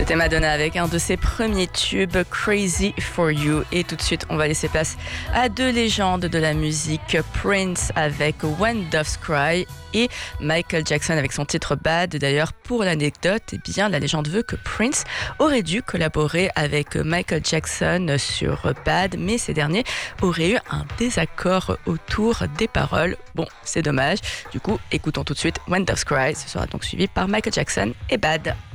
C'était Madonna avec un de ses premiers tubes, Crazy for You. Et tout de suite, on va laisser place à deux légendes de la musique, Prince avec When Doves Cry et Michael Jackson avec son titre Bad. D'ailleurs, pour l'anecdote, eh bien, la légende veut que Prince aurait dû collaborer avec Michael Jackson sur Bad, mais ces derniers auraient eu un désaccord autour des paroles. Bon, c'est dommage. Du coup, écoutons tout de suite When Doves Cry. Ce sera donc suivi par Michael Jackson et Bad.